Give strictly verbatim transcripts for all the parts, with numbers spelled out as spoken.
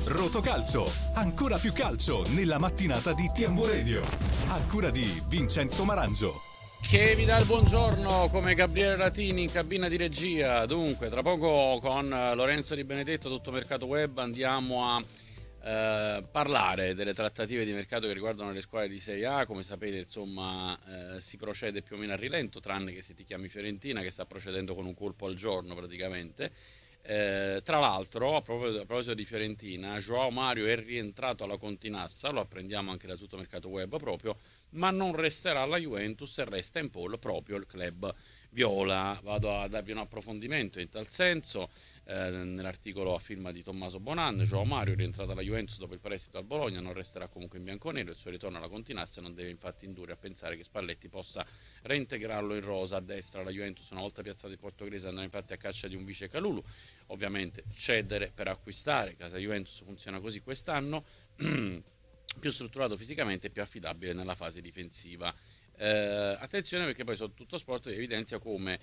Rotocalcio, ancora più calcio nella mattinata di T M Radio. A cura di Vincenzo Marangio. Che vi dà il buongiorno come Gabriele Ratini in cabina di regia. Dunque, tra poco con Lorenzo Di Benedetto, tutto mercato web, andiamo a eh, parlare delle trattative di mercato che riguardano le squadre di Serie A. Come sapete, insomma, eh, si procede più o meno a rilento, tranne che se ti chiami Fiorentina, che sta procedendo con un colpo al giorno praticamente. Eh, tra l'altro, a proposito, a proposito di Fiorentina, João Mario è rientrato alla Continassa, lo apprendiamo anche da tutto mercato web proprio, ma non resterà alla Juventus e resta in pole proprio il club viola. Vado a darvi un approfondimento in tal senso. Eh, nell'articolo a firma di Tommaso Bonan, João Mario, rientrato alla Juventus dopo il prestito al Bologna, non resterà comunque in bianconero. Il suo ritorno alla Continassa non deve infatti indurre a pensare che Spalletti possa reintegrarlo in rosa. A destra la Juventus, una volta piazzato il portoghese, andrà infatti a caccia di un vice Calulu. Ovviamente cedere per acquistare, casa Juventus funziona così quest'anno, più strutturato fisicamente e più affidabile nella fase difensiva. Eh, attenzione, perché poi su Tutto Sport evidenzia come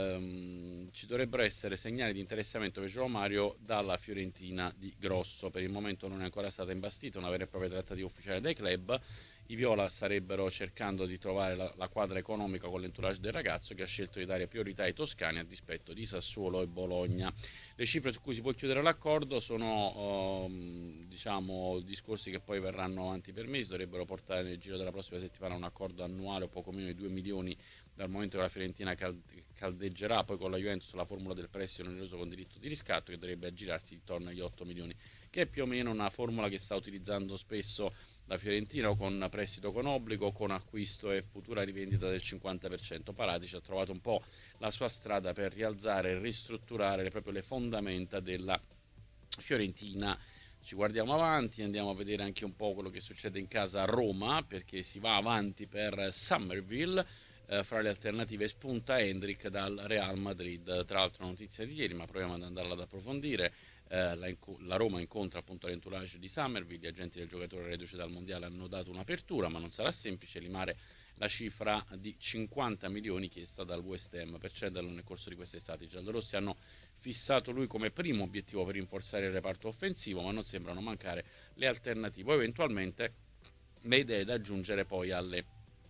ehm, ci dovrebbero essere segnali di interessamento per João Mario dalla Fiorentina di grosso. Per il momento non è ancora stata imbastita una vera e propria trattativa ufficiale dai club. I viola starebbero cercando di trovare la, la quadra economica con l'entourage del ragazzo, che ha scelto di dare priorità ai toscani a dispetto di Sassuolo e Bologna. Le cifre su cui si può chiudere l'accordo sono um, diciamo discorsi che poi verranno avanti per mesi, dovrebbero portare nel giro della prossima settimana un accordo annuale o poco meno di due milioni, dal momento che la Fiorentina caldeggerà poi con la Juventus la formula del prestito oneroso con diritto di riscatto, che dovrebbe aggirarsi intorno agli otto milioni, che è più o meno una formula che sta utilizzando spesso la Fiorentina, o con prestito con obbligo, con acquisto e futura rivendita del cinquanta per cento. Paratici ha trovato un po' la sua strada per rialzare e ristrutturare proprio le fondamenta della Fiorentina. Ci guardiamo avanti, andiamo a vedere anche un po' quello che succede in casa a Roma, perché si va avanti per Summerville. Eh, fra le alternative spunta Hendrick dal Real Madrid. Tra l'altro notizia di ieri, ma proviamo ad andarla ad approfondire. Eh, la, la Roma incontra appunto l'entourage di Summerville. Gli agenti del giocatore reduce dal mondiale hanno dato un'apertura, ma non sarà semplice limare la cifra di cinquanta milioni chiesta dal West Ham per cederlo nel corso di quest'estate. I giallorossi hanno fissato lui come primo obiettivo per rinforzare il reparto offensivo, ma non sembrano mancare le alternative o eventualmente le idee da aggiungere poi alle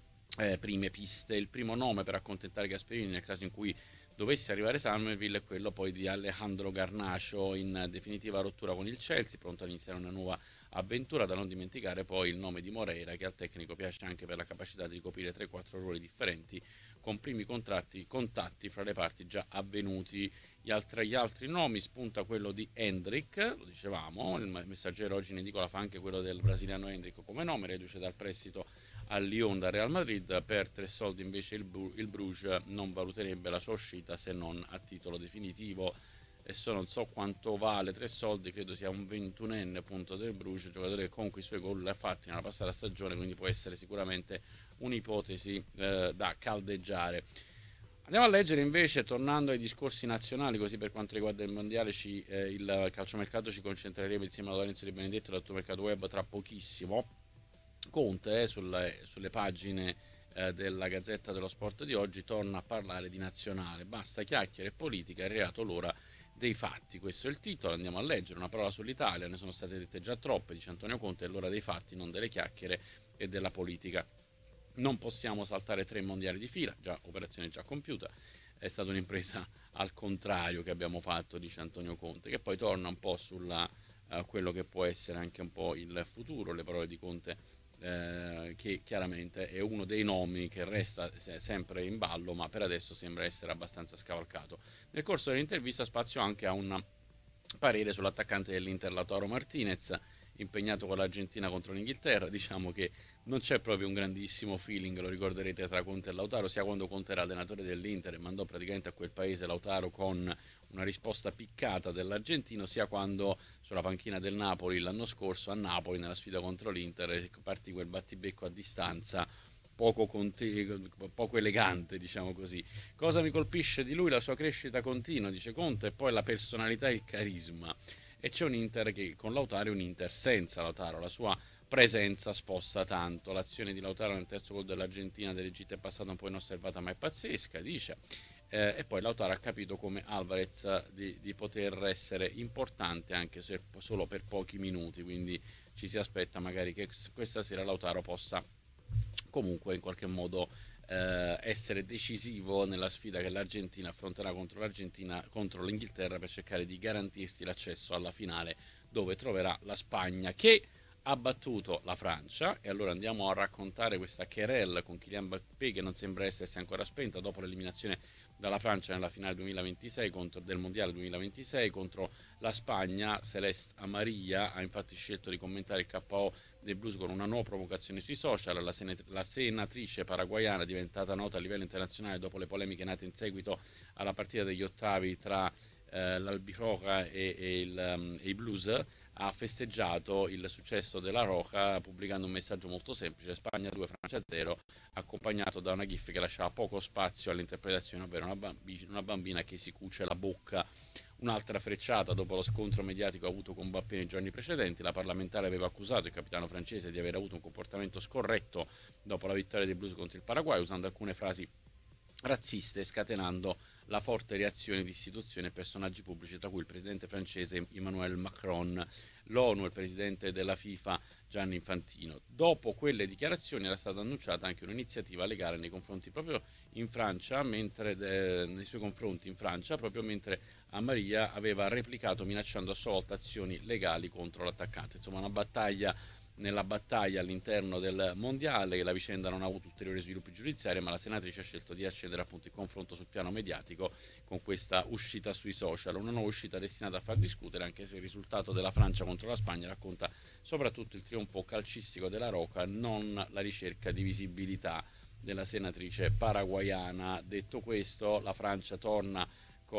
eh, prime piste. Il primo nome per accontentare Gasperini nel caso in cui dovesse arrivare Summerville è quello poi di Alejandro Garnacho, in definitiva rottura con il Chelsea, pronto ad iniziare una nuova avventura. Da non dimenticare poi il nome di Moreira, che al tecnico piace anche per la capacità di ricoprire tre quattro ruoli differenti, con primi contratti, contatti fra le parti già avvenuti. Gli altri, gli altri nomi spunta quello di Hendrick, lo dicevamo, il Messaggero oggi in edicola fa anche quello del brasiliano Hendrick come nome, reduce dal prestito al Lyon da Real Madrid. Per tre soldi invece il, Bru- il Bruges non valuterebbe la sua uscita se non a titolo definitivo. Adesso non so quanto vale tre soldi, credo sia un ventunenne appunto del Bruges, giocatore che comunque i suoi gol li ha fatti nella passata stagione, quindi può essere sicuramente un'ipotesi eh, da caldeggiare. Andiamo a leggere invece, tornando ai discorsi nazionali, così per quanto riguarda il mondiale ci, eh, il calciomercato ci concentreremo insieme a Lorenzo Di Benedetto dal tuo mercato web tra pochissimo. Conte eh, sulle, sulle pagine eh, della Gazzetta dello Sport di oggi torna a parlare di nazionale. Basta chiacchiere e politica, è arrivato l'ora dei fatti. Questo è il titolo, andiamo a leggere. Una parola sull'Italia, ne sono state dette già troppe, dice Antonio Conte, è l'ora dei fatti, non delle chiacchiere e della politica. Non possiamo saltare tre mondiali di fila, già operazione già compiuta, è stata un'impresa al contrario che abbiamo fatto, dice Antonio Conte, che poi torna un po' sulla uh, quello che può essere anche un po' il futuro. Le parole di Conte, eh, che chiaramente è uno dei nomi che resta sempre in ballo, ma per adesso sembra essere abbastanza scavalcato. Nel corso dell'intervista spazio anche a un parere sull'attaccante dell'Inter Lautaro Martinez, impegnato con l'Argentina contro l'Inghilterra. Diciamo che non c'è proprio un grandissimo feeling, lo ricorderete, tra Conte e Lautaro, sia quando Conte era allenatore dell'Inter e mandò praticamente a quel paese Lautaro con una risposta piccata dell'argentino, sia quando sulla panchina del Napoli l'anno scorso a Napoli nella sfida contro l'Inter partì quel battibecco a distanza poco, conte- poco elegante, diciamo così. Cosa mi colpisce di lui? La sua crescita continua, dice Conte, e poi la personalità e il carisma. E c'è un Inter che con Lautaro è un Inter senza Lautaro, la sua presenza sposta tanto. L'azione di Lautaro nel terzo gol dell'Argentina dell'Egitto è passata un po' inosservata, ma è pazzesca, dice. eh, e poi Lautaro ha capito come Alvarez di, di poter essere importante anche se solo per pochi minuti, quindi ci si aspetta magari che questa sera Lautaro possa comunque in qualche modo eh, essere decisivo nella sfida che l'Argentina affronterà contro l'Argentina contro l'Inghilterra, per cercare di garantirsi l'accesso alla finale, dove troverà la Spagna, che ha battuto la Francia. E allora andiamo a raccontare questa querelle con Kylian Mbappé, che non sembra essersi ancora spenta dopo l'eliminazione dalla Francia nella finale duemilaventisei contro, del mondiale duemilaventisei contro la Spagna. Celeste Amarilla ha infatti scelto di commentare il K O dei Blues con una nuova provocazione sui social. La, senat- la senatrice paraguayana, diventata nota a livello internazionale dopo le polemiche nate in seguito alla partita degli ottavi tra eh, l'Albiroja e, e, il, um, e i Blues, ha festeggiato il successo della Roja pubblicando un messaggio molto semplice: Spagna due, Francia zero, accompagnato da una gif che lasciava poco spazio all'interpretazione, ovvero una, bambi- una bambina che si cuce la bocca. Un'altra frecciata dopo lo scontro mediatico avuto con Mbappé nei giorni precedenti. La parlamentare aveva accusato il capitano francese di aver avuto un comportamento scorretto dopo la vittoria dei Blues contro il Paraguay, usando alcune frasi razziste, scatenando la forte reazione di istituzioni e personaggi pubblici, tra cui il presidente francese Emmanuel Macron, l'ONU e il presidente della FIFA Gianni Infantino. Dopo quelle dichiarazioni era stata annunciata anche un'iniziativa legale nei confronti proprio in Francia, mentre de, nei suoi confronti in Francia, proprio mentre Amaria aveva replicato minacciando a sua volta azioni legali contro l'attaccante. Insomma, una battaglia nella battaglia all'interno del mondiale. La vicenda non ha avuto ulteriori sviluppi giudiziari, ma la senatrice ha scelto di accendere appunto il confronto sul piano mediatico con questa uscita sui social, una nuova uscita destinata a far discutere, anche se il risultato della Francia contro la Spagna racconta soprattutto il trionfo calcistico della Roca, non la ricerca di visibilità della senatrice paraguayana. Detto questo, la Francia torna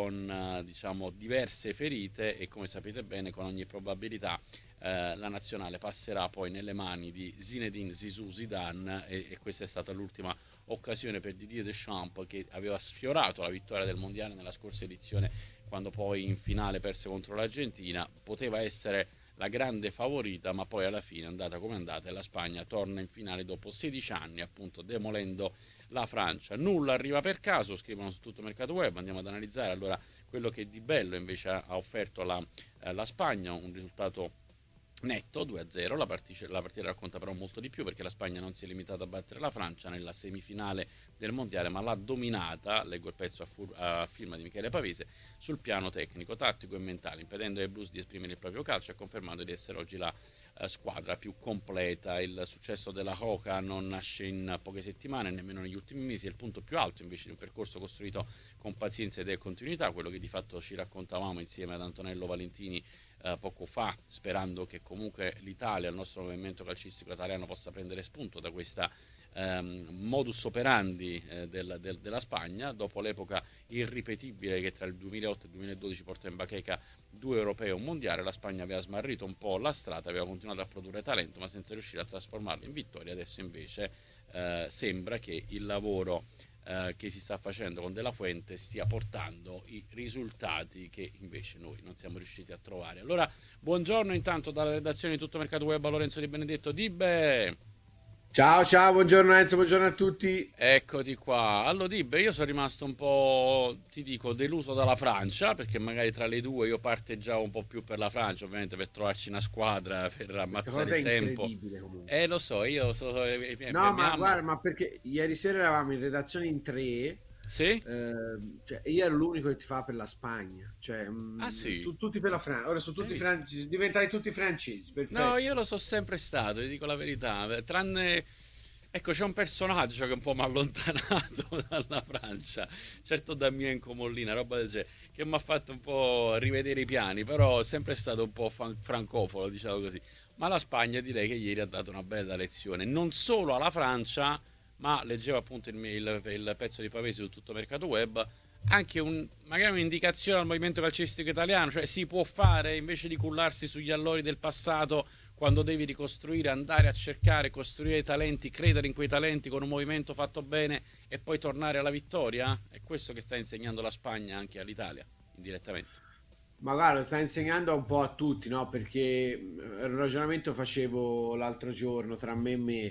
con diciamo diverse ferite e, come sapete bene, con ogni probabilità eh, la nazionale passerà poi nelle mani di Zinedine Zizou Zidane, e, e questa è stata l'ultima occasione per Didier Deschamps, che aveva sfiorato la vittoria del mondiale nella scorsa edizione, quando poi in finale perse contro l'Argentina. Poteva essere la grande favorita, ma poi alla fine è andata come è andata e la Spagna torna in finale dopo sedici anni, appunto demolendo la Francia. Nulla arriva per caso, scrivono su Tutto Mercato Web. Andiamo ad analizzare allora quello che di bello invece ha offerto la, eh, la Spagna, un risultato netto due a zero. La partita, la partita racconta però molto di più, perché la Spagna non si è limitata a battere la Francia nella semifinale del mondiale, ma l'ha dominata, leggo il pezzo a, fur, a firma di Michele Pavese, sul piano tecnico, tattico e mentale, impedendo ai Blues di esprimere il proprio calcio e confermando di essere oggi la eh, squadra più completa. Il successo della Roca non nasce in poche settimane, nemmeno negli ultimi mesi, è il punto più alto invece di un percorso costruito con pazienza ed continuità, quello che di fatto ci raccontavamo insieme ad Antonello Valentini Uh, poco fa, sperando che comunque l'Italia, il nostro movimento calcistico italiano, possa prendere spunto da questa um, modus operandi eh, del, del, della Spagna. Dopo l'epoca irripetibile che tra il duemilaotto e il duemiladodici portò in bacheca due europei e un mondiale, la Spagna aveva smarrito un po' la strada, aveva continuato a produrre talento ma senza riuscire a trasformarlo in vittoria. Adesso invece uh, sembra che il lavoro Uh, che si sta facendo con De La Fuente stia portando i risultati che invece noi non siamo riusciti a trovare. Allora, buongiorno intanto dalla redazione di Tutto Mercato Web a Lorenzo Di Benedetto. Dibbe! Ciao ciao, buongiorno Enzo, buongiorno a tutti. Eccoti qua. Allora, Dibbe, io sono rimasto un po', ti dico, deluso dalla Francia, perché magari tra le due io parteggiavo un po' più per la Francia, ovviamente per trovarci una squadra, per Questa ammazzare cosa è il tempo. incredibile comunque. Eh, lo so, io so, eh, eh, No, mia ma mamma... guarda, ma perché ieri sera eravamo in redazione in tre, Sì? eh, cioè, io ero l'unico che ti fa per la Spagna, cioè Ah mh, sì? tu- tutti per la Francia, ora sono Hai tutti visto? francesi, diventai tutti francesi, No, perfetto. io lo so sempre stato, ti dico la verità, tranne... Ecco, c'è un personaggio che un po' mi ha allontanato dalla Francia, certo Damien Comollina, roba del genere, che mi ha fatto un po' rivedere i piani, però è sempre stato un po' fan- francofono, diciamo così. Ma la Spagna direi che ieri ha dato una bella lezione, non solo alla Francia, ma leggevo appunto il, il, il pezzo di Pavesi su Tutto Mercato Web, anche un, magari un'indicazione al movimento calcistico italiano, cioè si può fare, invece di cullarsi sugli allori del passato, quando devi ricostruire, andare a cercare, costruire i talenti, credere in quei talenti con un movimento fatto bene e poi tornare alla vittoria? È questo che sta insegnando la Spagna anche all'Italia, indirettamente. Ma guarda, lo sta insegnando un po' a tutti, no? Perché mh, un ragionamento facevo l'altro giorno tra me e me.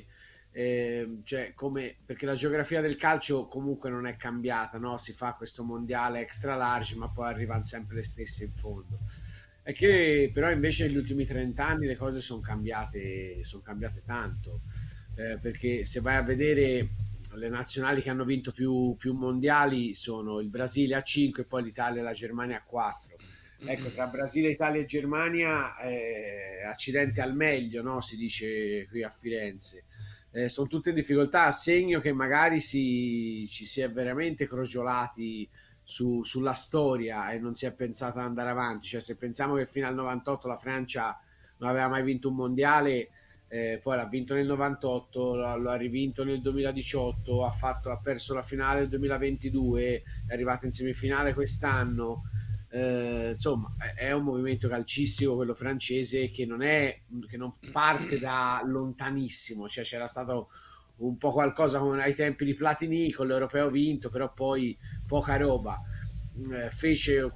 eh, cioè come, perché la geografia del calcio comunque non è cambiata, no? Si fa questo mondiale extra large, ma poi arrivano sempre le stesse in fondo. È che però invece negli ultimi trenta anni le cose sono cambiate, sono cambiate tanto, eh, perché se vai a vedere le nazionali che hanno vinto più, più mondiali sono il Brasile a cinque, poi l'Italia e la Germania a quattro. Ecco, tra Brasile, Italia e Germania, eh, accidente al meglio, no? Si dice qui a Firenze. Eh, sono tutte in difficoltà, a segno che magari si, ci si è veramente crogiolati su- sulla storia e non si è pensato ad andare avanti. Cioè, se pensiamo che fino al novantotto la Francia non aveva mai vinto un mondiale, eh, poi l'ha vinto nel novantotto, l'ha, l'ha rivinto nel duemiladiciotto, ha, fatto, ha perso la finale nel duemilaventidue, è arrivato in semifinale quest'anno. Eh, insomma, è un movimento calcistico quello francese che non è che non parte da lontanissimo, cioè c'era stato un po' qualcosa come ai tempi di Platini con l'Europeo vinto, però poi poca roba. Eh, fece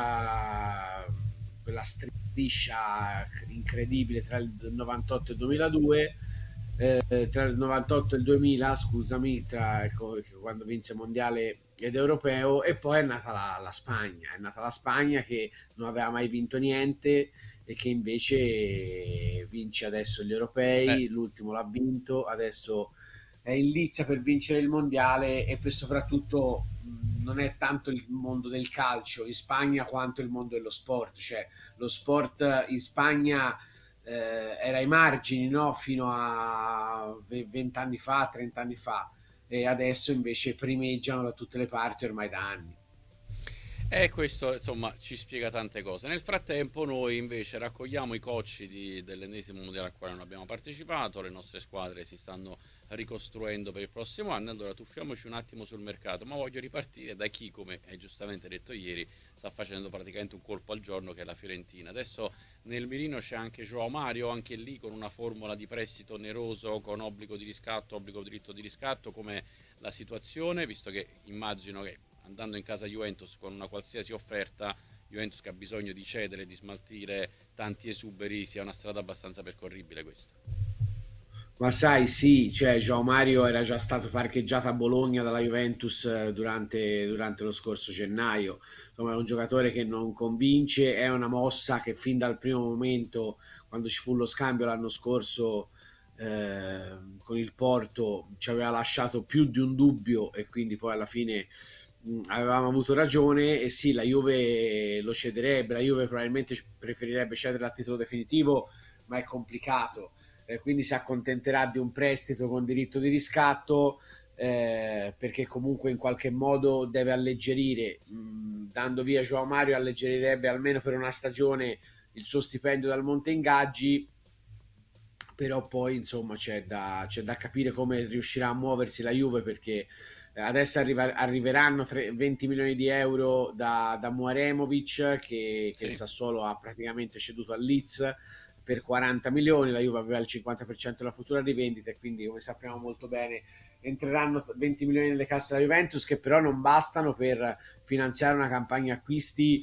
quella quella striscia incredibile tra il novantotto e il duemiladue, eh, tra il novantotto e il duemila, scusami, tra, ecco, quando vinse mondiale ed europeo, e poi è nata la, la Spagna, è nata la Spagna che non aveva mai vinto niente e che invece vince adesso gli Eh, europei, l'ultimo l'ha vinto, adesso è in lizza per vincere il mondiale e per soprattutto mh, non è tanto il mondo del calcio in Spagna quanto il mondo dello sport, cioè lo sport in Spagna eh, era ai margini, no? Fino a venti anni fa, trenta anni fa, e adesso invece primeggiano da tutte le parti ormai da anni. E questo insomma ci spiega tante cose. Nel frattempo noi invece raccogliamo i cocci di- dell'ennesimo mondiale al quale non abbiamo partecipato, le nostre squadre si stanno ricostruendo per il prossimo anno, allora tuffiamoci un attimo sul mercato, ma voglio ripartire da chi, come hai giustamente detto ieri, sta facendo praticamente un colpo al giorno, che è la Fiorentina. Adesso nel mirino c'è anche Joao Mario, anche lì con una formula di prestito oneroso, con obbligo di riscatto, obbligo diritto di riscatto, come la situazione, visto che immagino che andando in casa Juventus con una qualsiasi offerta, Juventus che ha bisogno di cedere, di smaltire tanti esuberi, sia una strada abbastanza percorribile questa. Ma sai, sì, cioè João Mario era già stato parcheggiato a Bologna dalla Juventus eh, durante, durante lo scorso gennaio. Insomma, è un giocatore che non convince, è una mossa che fin dal primo momento, quando ci fu lo scambio l'anno scorso eh, con il Porto, ci aveva lasciato più di un dubbio e quindi poi alla fine mh, avevamo avuto ragione e sì, la Juve lo cederebbe, la Juve probabilmente preferirebbe cedere a titolo definitivo, ma è complicato, eh, quindi si accontenterà di un prestito con diritto di riscatto, eh, perché comunque in qualche modo deve alleggerire, mh, dando via Joao Mario alleggerirebbe almeno per una stagione il suo stipendio dal monte ingaggi, però poi insomma c'è da, c'è da capire come riuscirà a muoversi la Juve, perché eh, adesso arriva, arriveranno tre- venti milioni di euro da, da Muaremovic che, che il Sì. Sassuolo ha praticamente ceduto al Leeds per quaranta milioni, la Juve aveva il cinquanta per cento della futura rivendita e quindi come sappiamo molto bene entreranno venti milioni nelle casse della Juventus, che però non bastano per finanziare una campagna acquisti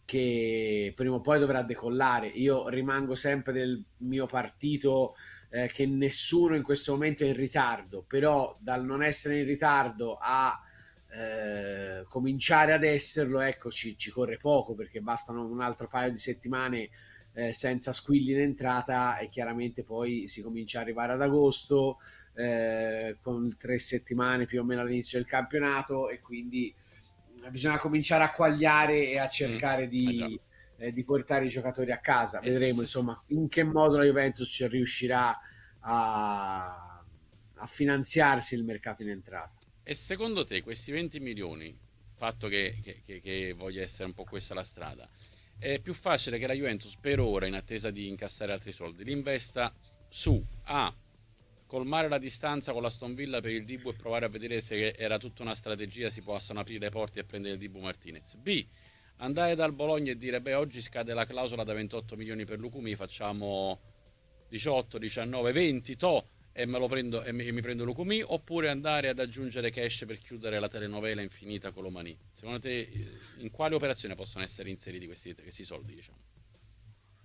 che prima o poi dovrà decollare. Io rimango sempre del mio partito, eh, che nessuno in questo momento è in ritardo, però dal non essere in ritardo a eh, cominciare ad esserlo, ecco, ci, ci corre poco, perché bastano un altro paio di settimane eh, senza squilli in entrata e chiaramente poi si comincia ad arrivare ad agosto, eh, con tre settimane più o meno all'inizio del campionato, e quindi bisogna cominciare a quagliare e a Mm. cercare Ah già. di, eh, di portare i giocatori a casa. E, Vedremo se- insomma in che modo la Juventus ci riuscirà a, a finanziarsi il mercato in entrata. e secondo te questi venti milioni, fatto che, che, che, che voglia essere un po' questa la strada, è più facile che la Juventus per ora, in attesa di incassare altri soldi, li investa su A, colmare la distanza con la Aston Villa per il Dibu e provare a vedere se era tutta una strategia, si possono aprire le porte e prendere il Dibu Martinez. B, andare dal Bologna e dire beh oggi scade la clausola da ventotto milioni per Lucumi, facciamo diciotto, diciannove, venti, to, e me lo prendo e mi, e mi prendo Lucumi, oppure andare ad aggiungere cash per chiudere la telenovela infinita con Lomani. Secondo te in quale operazione possono essere inseriti questi, questi soldi, diciamo?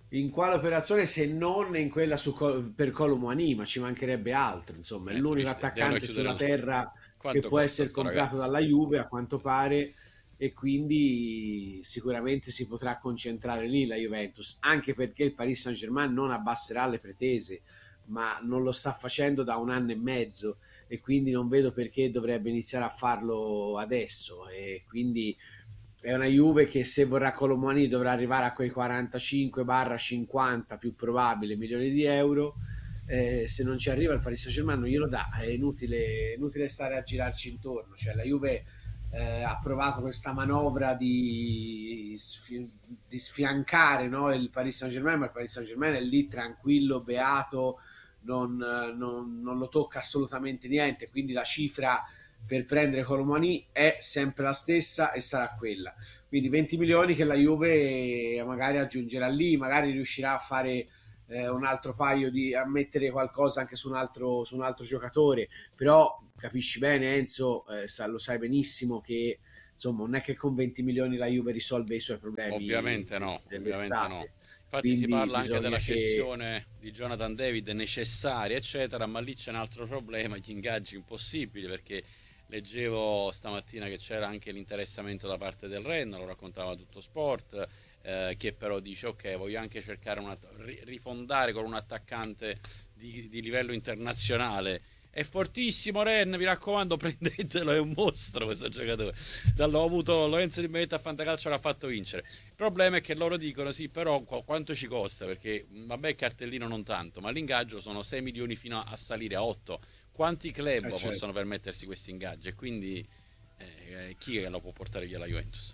In quale operazione se non in quella su Col- per Colomouani, ma ci mancherebbe altro, insomma, è Eh, tu l'unico dici, devono attaccante chiudere sulla il... terra che Quanto può costa essere sto comprato ragazzo? dalla Juve a quanto pare e quindi sicuramente si potrà concentrare lì la Juventus, anche perché il Paris Saint-Germain non abbasserà le pretese, ma non lo sta facendo da un anno e mezzo e quindi non vedo perché dovrebbe iniziare a farlo adesso e quindi è una Juve che se vorrà Colomani dovrà arrivare a quei quarantacinque cinquanta più probabile milioni di euro. Eh, se non ci arriva il Paris Saint-Germain non glielo dà, è inutile, inutile stare a girarci intorno, cioè la Juve eh, ha provato questa manovra di, sfi- di sfiancare, no, il Paris Saint-Germain, ma il Paris Saint-Germain è lì tranquillo, beato, non, non, non lo tocca assolutamente niente, quindi la cifra per prendere Colomani è sempre la stessa e sarà quella. Quindi venti milioni che la Juve magari aggiungerà lì, magari riuscirà a fare eh, un altro paio di a mettere qualcosa anche su un altro, su un altro giocatore, però capisci bene Enzo, eh, sa, lo sai benissimo che insomma non è che con venti milioni la Juve risolve i suoi problemi Ovviamente de- no, ovviamente no. dell'estate, Infatti si quindi parla anche della bisogna che cessione di Jonathan David necessaria, eccetera, ma lì c'è un altro problema, gli ingaggi impossibili, perché leggevo stamattina che c'era anche l'interessamento da parte del Rennes, lo raccontava Tutto Sport, eh, che però dice ok, voglio anche cercare una, ri- rifondare con un attaccante di, di livello internazionale. È fortissimo Ren, mi raccomando, prendetelo, è un mostro questo giocatore. L'ho avuto Lorenzo Di Benedetto a Fantacalcio, l'ha fatto vincere. Il problema è che loro dicono sì, però qu- quanto ci costa? Perché mh, vabbè, il cartellino non tanto, ma l'ingaggio sono sei milioni fino a salire a otto. Quanti eh, club certo. possono permettersi questi ingaggi? E quindi eh, chi è che lo può portare via la Juventus?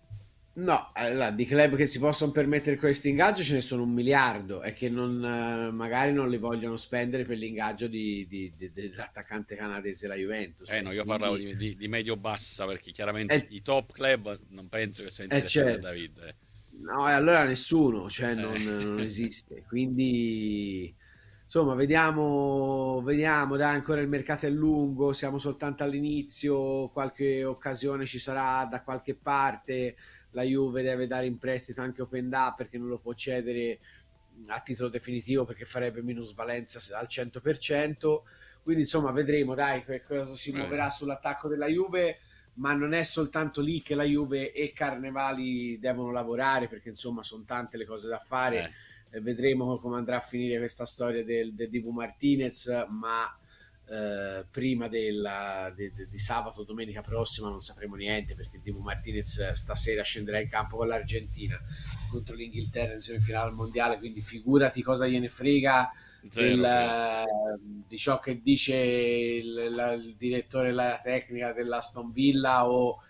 No, allora, di club che si possono permettere questo ingaggio ce ne sono un miliardo e che non, eh, magari non li vogliono spendere per l'ingaggio di, di- di- dell'attaccante canadese la Juventus. Eh E no, io parlavo quindi di, di- di medio-bassa, perché chiaramente è, i top club non penso che siano è interessati a certo. David. No, e allora nessuno, cioè Eh. non, non Eh. esiste. Quindi, insomma, vediamo, vediamo, dai, ancora il mercato è lungo, siamo soltanto all'inizio, qualche occasione ci sarà da qualche parte, la Juve deve dare in prestito anche Open Da perché non lo può cedere a titolo definitivo perché farebbe minusvalenza al cento per cento. Quindi, insomma, vedremo, dai, che cosa si Eh. muoverà sull'attacco della Juve, ma non è soltanto lì che la Juve e Carnevali devono lavorare perché insomma sono tante le cose da fare. Eh. Eh, vedremo come andrà a finire questa storia del, del Dibu Martinez, ma eh, prima della, de, de, di sabato domenica prossima non sapremo niente perché Dibu Martinez stasera scenderà in campo con l'Argentina contro l'Inghilterra in semifinale al mondiale, quindi figurati cosa gliene frega Zero, zero. del, di ciò che dice il, la, il direttore della tecnica dell'Aston Villa o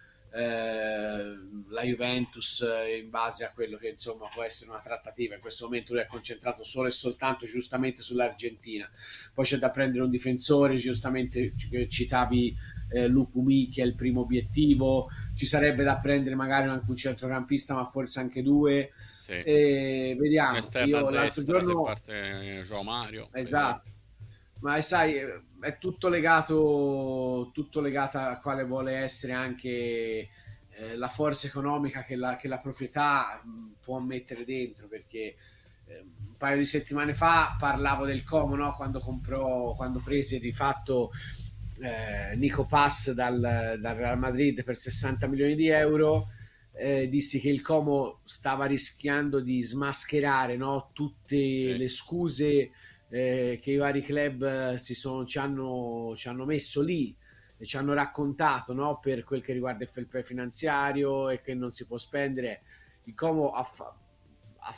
eh, la Juventus in base a quello che insomma può essere una trattativa. In questo momento lui è concentrato solo e soltanto giustamente sull'Argentina. Poi c'è da prendere un difensore, giustamente citavi eh, Lupumi che è il primo obiettivo, ci sarebbe da prendere magari anche un centrocampista ma forse anche due. Sì. E Un vediamo, esterno a io l'altro destra se giorno parte João Mario, vedremo. esatto, ma sai, è tutto legato, tutto legato a quale vuole essere anche eh, la forza economica che la, che la proprietà mh, può mettere dentro, perché eh, un paio di settimane fa parlavo del Como, no? Quando comprò, quando prese di fatto eh, Nico Pass dal, dal Real Madrid per sessanta milioni di euro. Eh, dissi che il Como stava rischiando di smascherare, no? Tutte Sì. le scuse eh, che i vari club eh, si sono, ci, hanno, ci hanno messo lì e ci hanno raccontato, no? Per quel che riguarda il fair play finanziario e che non si può spendere. Il Como ha, fa- ha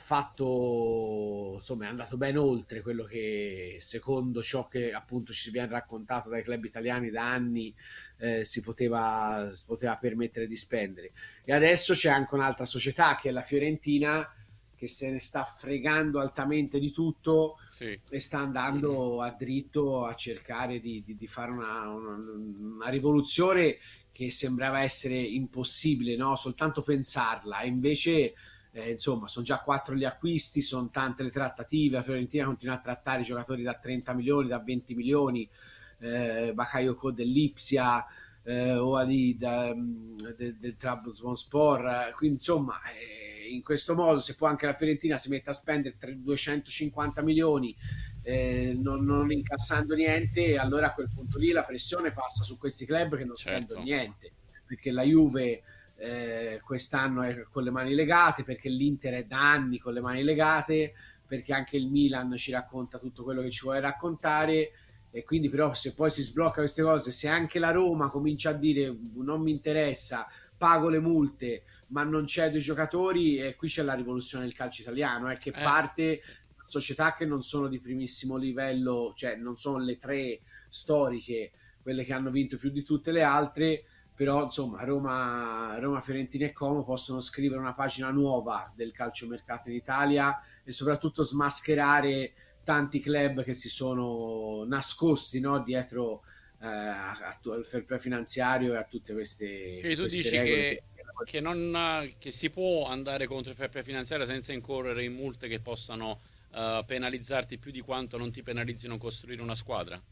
fatto, insomma, è andato ben oltre quello che, secondo ciò che appunto ci viene raccontato dai club italiani da anni, eh, si poteva, si poteva permettere di spendere. E adesso c'è anche un'altra società che è la Fiorentina che se ne sta fregando altamente di tutto Sì. e sta andando a dritto a cercare di, di, di fare una, una, una rivoluzione che sembrava essere impossibile, no? Soltanto pensarla, e invece eh, insomma sono già quattro gli acquisti, sono tante le trattative, la Fiorentina continua a trattare i giocatori da trenta milioni, da venti milioni, eh, Bakayoko dell'Ipsia, eh, o Ali da, del, del Trabzonspor, quindi insomma eh, in questo modo, se poi anche la Fiorentina si mette a spendere duecentocinquanta milioni eh, non, non incassando niente, allora a quel punto lì la pressione passa su questi club che non spendono certo. niente, perché la Juve eh, quest'anno è con le mani legate, perché l'Inter è da anni con le mani legate, perché anche il Milan ci racconta tutto quello che ci vuole raccontare. E quindi però se poi si sblocca queste cose, se anche la Roma comincia a dire non mi interessa, pago le multe ma non cedo i giocatori, e qui c'è la rivoluzione del calcio italiano, è eh, che Eh, parte sì. società che non sono di primissimo livello, cioè non sono le tre storiche, quelle che hanno vinto più di tutte le altre, però insomma Roma, Roma, Fiorentina e Como possono scrivere una pagina nuova del calciomercato in Italia e soprattutto smascherare tanti club che si sono nascosti, no, dietro eh, al fair play finanziario e a tutte queste, Quindi tu queste dici regole che... che, che, non, che si può andare contro il fair play finanziario senza incorrere in multe che possano uh, penalizzarti più di quanto non ti penalizzino costruire una squadra?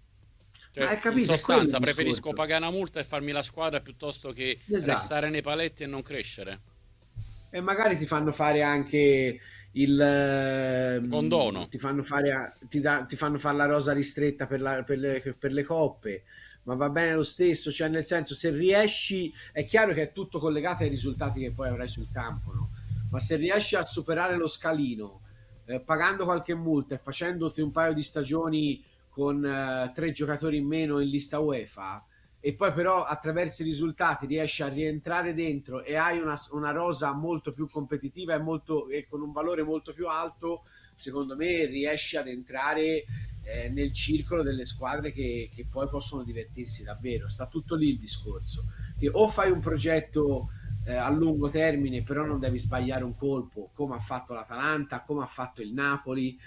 Ma hai Cioè, in capito, è quello il sostanza, preferisco discorso. pagare una multa e farmi la squadra piuttosto che restare Esatto. nei paletti e non crescere. E magari ti fanno fare anche il Il ehm, condono. ti fanno fare a- ti, da- ti fanno fare la rosa ristretta per, la- per le, per le coppe, ma va bene lo stesso, cioè nel senso, se riesci, è chiaro che è tutto collegato ai risultati che poi avrai sul campo, no? Ma se riesci a superare lo scalino eh, pagando qualche multa e facendoti un paio di stagioni con eh, tre giocatori in meno in lista UEFA, e poi però attraverso i risultati riesci a rientrare dentro e hai una, una rosa molto più competitiva e, molto, e con un valore molto più alto, secondo me riesci ad entrare eh, nel circolo delle squadre che, che poi possono divertirsi davvero. Sta tutto lì il discorso, che o fai un progetto eh, a lungo termine, però non devi sbagliare un colpo, come ha fatto l'Atalanta, come ha fatto il Napoli,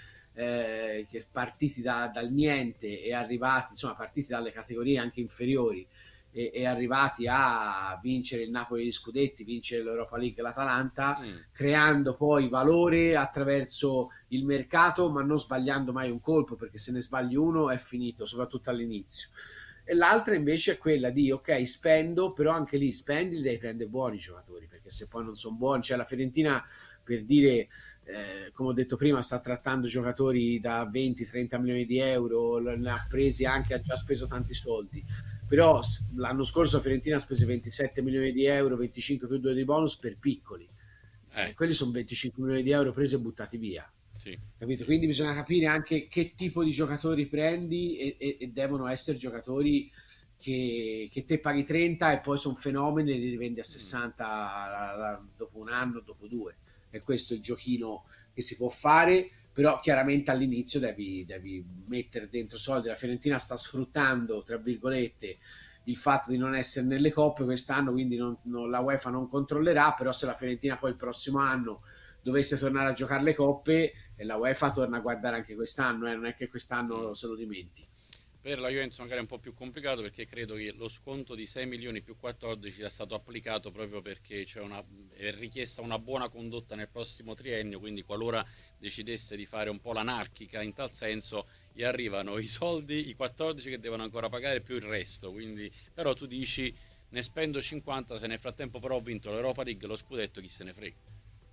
eh, che partiti da, dal niente e arrivati, insomma, partiti dalle categorie anche inferiori e, e arrivati a vincere il Napoli di Scudetti, vincere l'Europa League e l'Atalanta, Mm. creando poi valore attraverso il mercato, ma non sbagliando mai un colpo, perché se ne sbagli uno è finito, soprattutto all'inizio. E l'altra invece è quella di ok, spendo, però anche lì spendi, devi prendere buoni giocatori, perché se poi non sono buoni, cioè la Fiorentina, per dire, eh, come ho detto prima, sta trattando giocatori da venti trenta milioni di euro, ne ha presi anche, ha già speso tanti soldi, però l'anno scorso la Fiorentina ha speso ventisette milioni di euro, venticinque più due di bonus per piccoli, Eh, eh, quelli sono venticinque milioni di euro presi e buttati via, sì. capito? Quindi bisogna capire anche che tipo di giocatori prendi e, e, e devono essere giocatori che, che te paghi trenta e poi sono fenomeni e li rivendi a Mm. sessanta la, la, dopo un anno, dopo due. E questo è il giochino che si può fare, però chiaramente all'inizio devi, devi mettere dentro soldi. La Fiorentina sta sfruttando, tra virgolette, il fatto di non essere nelle coppe quest'anno, quindi non, non, la UEFA non controllerà, però se la Fiorentina poi il prossimo anno dovesse tornare a giocare le coppe, e la UEFA torna a guardare anche quest'anno, eh, non è che Mm. quest'anno se lo dimenti. Per la Juventus magari è un po' più complicato perché credo che lo sconto di sei milioni più quattordici sia stato applicato proprio perché c'è una, è richiesta una buona condotta nel prossimo triennio, quindi qualora decidesse di fare un po' l'anarchica in tal senso, gli arrivano i soldi, i quattordici che devono ancora pagare più il resto, quindi però tu dici ne spendo cinquanta, se nel frattempo però ho vinto l'Europa League, lo scudetto, chi se ne frega.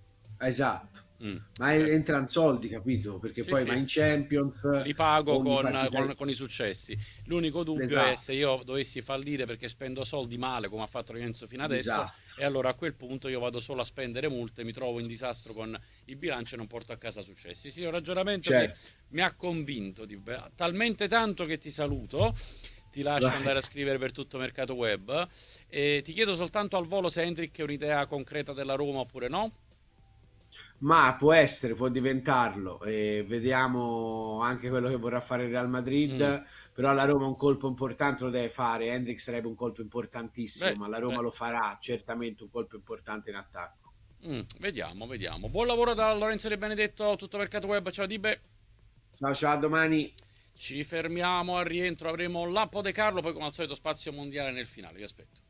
Esatto, Mm, ma certo. entrano soldi, capito? Perché Sì, poi sì, vai in Champions, li pago ogni con, partita... con- con i successi. L'unico dubbio è se Esatto, io dovessi fallire perché spendo soldi male, come ha fatto Lorenzo fino adesso, disastro. e allora a quel punto io vado solo a spendere multe, mi trovo in disastro con il bilancio e non porto a casa successi. Sì, è un ragionamento che Certo, mi ha convinto di- talmente tanto che ti saluto. Ti lascio vai. andare a scrivere per tutto Mercato Web e ti chiedo soltanto al volo se Hendrik è un'idea concreta della Roma oppure no. Ma può essere, può diventarlo. E vediamo anche quello che vorrà fare il Real Mm, Madrid. Però la Roma un colpo importante lo deve fare. Hendrik sarebbe un colpo importantissimo, beh, ma la beh. Roma lo farà certamente un colpo importante in attacco. Mm, vediamo, vediamo. Buon lavoro da Lorenzo Di Benedetto, tutto Mercato Web. Ciao Dibe. Ciao, ciao, a domani. Ci fermiamo al rientro, avremo l'Appo De Carlo, poi come al solito spazio mondiale nel finale. Vi aspetto.